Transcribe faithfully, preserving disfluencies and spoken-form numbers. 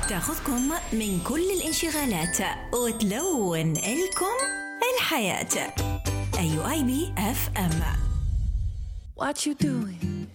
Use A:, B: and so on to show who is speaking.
A: تاخذكم من كل الانشغالات وتلون لكم الحياة. أيو آي بي إف إم.
B: What you doing?